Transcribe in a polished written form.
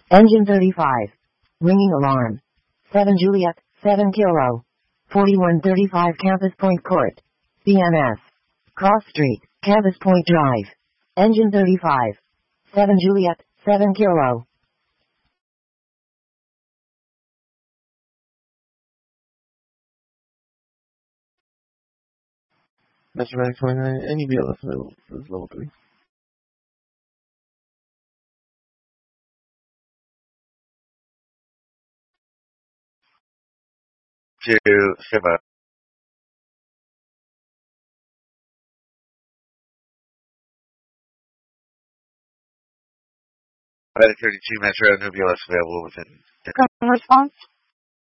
Engine 35. Ringing alarm. 7 Juliet, 7 Kilo. 4135 Campus Point Court. BMS. Cross Street, Campus Point Drive. Engine 35. 7 Juliet, 7 Kilo. Metro Medic 29, any BLS available for this level 3. To Shiva. Medic 32 Metro, no BLS available within. Response.